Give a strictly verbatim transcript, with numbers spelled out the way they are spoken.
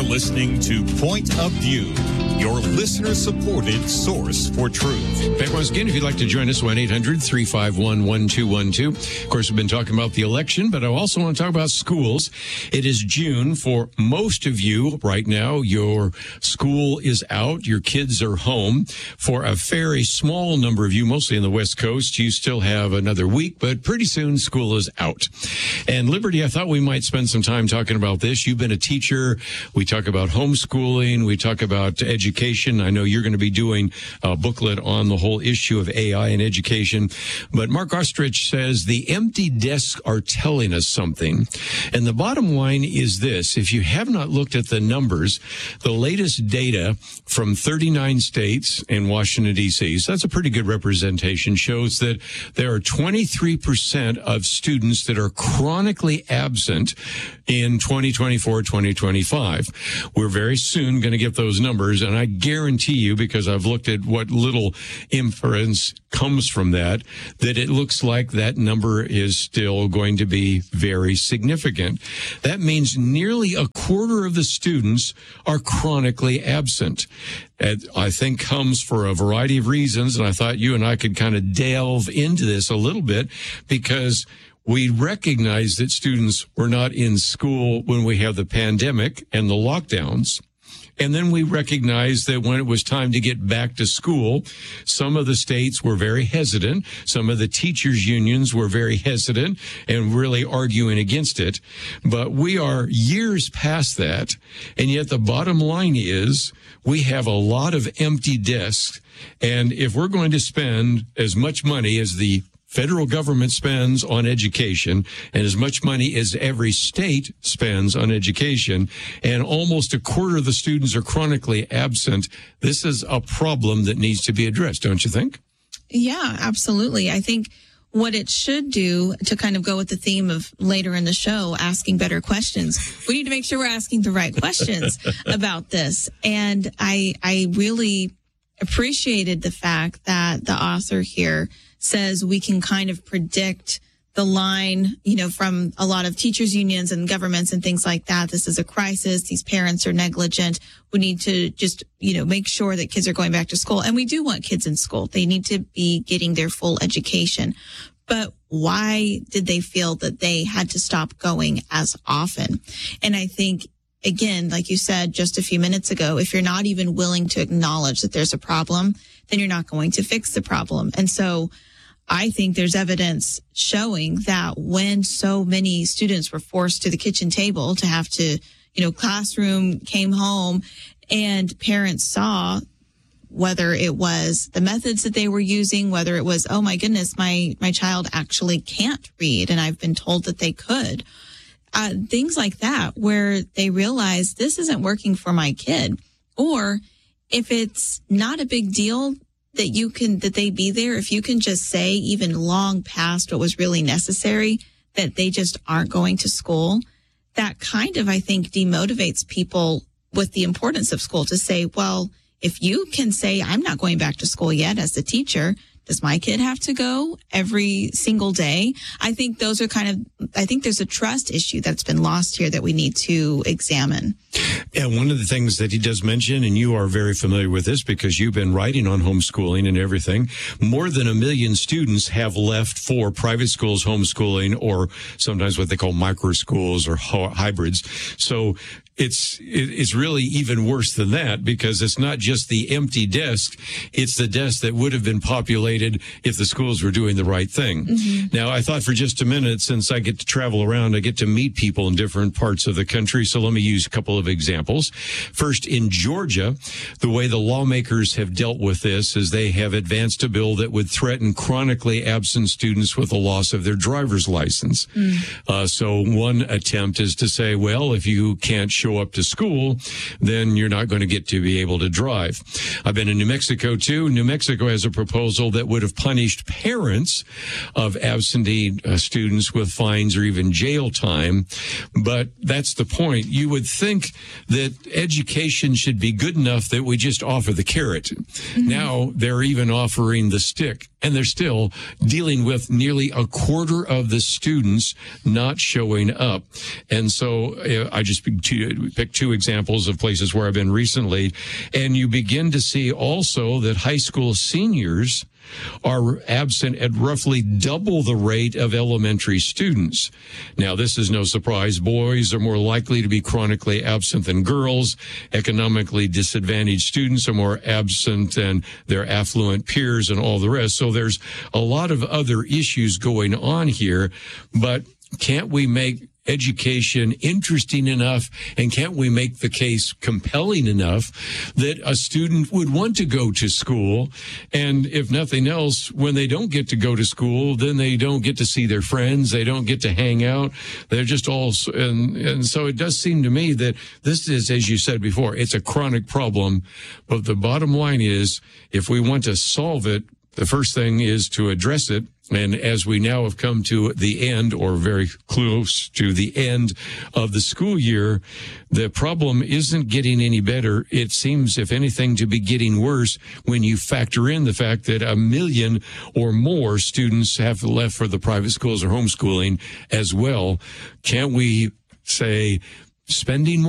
listening to Point of View, your listener-supported source for truth. Back once again, if you'd like to join us, one eight hundred three five one one two one two. Of course, we've been talking about the election, but I also want to talk about schools. It is June for most of you right now. Your school is out. Your kids are home. For a very small number of you, mostly in the West Coast, you still have another week, but pretty soon school is out. And Liberty, I thought we might spend some time talking about this. You've been a teacher. We talk about homeschooling. We talk about education. I know you're going to be doing a booklet on the whole issue of A I in education. But Mark Ostrich says the empty desks are telling us something. And the bottom line is this. If you have not looked at the numbers, the latest data from thirty-nine states and Washington, D C, so that's a pretty good representation, shows that there are twenty-three percent of students that are chronically absent in twenty twenty-four, twenty twenty-five. We're very soon going to get those numbers, and I guarantee you, because I've looked at what little inference comes from that, that it looks like that number is still going to be very significant. That means nearly a quarter of the students are chronically absent. It, I think, comes for a variety of reasons, and I thought you and I could kind of delve into this a little bit, because we recognize that students were not in school when we have the pandemic and the lockdowns. And then we recognize that when it was time to get back to school, some of the states were very hesitant. Some of the teachers' unions were very hesitant and really arguing against it. But we are years past that. And yet the bottom line is we have a lot of empty desks. And if we're going to spend as much money as the federal government spends on education and as much money as every state spends on education, and almost a quarter of the students are chronically absent, this is a problem that needs to be addressed, don't you think? Yeah, absolutely. I think what it should do, to kind of go with the theme of later in the show, asking better questions, we need to make sure we're asking the right questions about this. And I, I really appreciated the fact that the author here says we can kind of predict the line, you know, from a lot of teachers unions and governments and things like that. This is a crisis. These parents are negligent. We need to just, you know, make sure that kids are going back to school. And we do want kids in school. They need to be getting their full education. But why did they feel that they had to stop going as often? And I think, again, like you said just a few minutes ago, if you're not even willing to acknowledge that there's a problem, then you're not going to fix the problem. And so I think there's evidence showing that when so many students were forced to the kitchen table to have to, you know, classroom came home, and parents saw whether it was the methods that they were using, whether it was, oh my goodness, my, my child actually can't read and I've been told that they could. Uh, things like that, where they realize this isn't working for my kid. Or if it's not a big deal that you can, that they be there, if you can just say, even long past what was really necessary, that they just aren't going to school, that kind of, I think, demotivates people with the importance of school to say, well, if you can say, I'm not going back to school yet as a teacher, does my kid have to go every single day? I think those are kind of, I think there's a trust issue that's been lost here that we need to examine. And one of the things that he does mention, and you are very familiar with this because you've been writing on homeschooling and everything, more than a million students have left for private schools, homeschooling, or sometimes what they call micro schools or hybrids. So it's it's really even worse than that, because it's not just the empty desk, it's the desk that would have been populated if the schools were doing the right thing. Mm-hmm. Now, I thought for just a minute, since I get to travel around, I get to meet people in different parts of the country, so let me use a couple of examples. First, in Georgia, the way the lawmakers have dealt with this is they have advanced a bill that would threaten chronically absent students with the loss of their driver's license. Mm. Uh, so one attempt is to say, well, if you can't show up to school, then you're not going to get to be able to drive. I've been in New Mexico too. New Mexico has a proposal that would have punished parents of absentee uh, students with fines or even jail time. But that's the point. You would think that education should be good enough that we just offer the carrot. Mm-hmm. Now they're even offering the stick, and they're still dealing with nearly a quarter of the students not showing up. And so uh, I just pick two examples of places where I've been recently, and you begin to see also that high school seniors are absent at roughly double the rate of elementary students. Now, this is no surprise. Boys are more likely to be chronically absent than girls. Economically disadvantaged students are more absent than their affluent peers and all the rest. So there's a lot of other issues going on here, but can't we make education interesting enough, and can't we make the case compelling enough that a student would want to go to school? And if nothing else, when they don't get to go to school, then they don't get to see their friends, they don't get to hang out, they're just all, and, and so it does seem to me that this is, as you said before, it's a chronic problem, but the bottom line is, if we want to solve it, the first thing is to address it. And as we now have come to the end, or very close to the end of the school year, the problem isn't getting any better. It seems, if anything, to be getting worse when you factor in the fact that a million or more students have left for the private schools or homeschooling as well. Can't we say spending more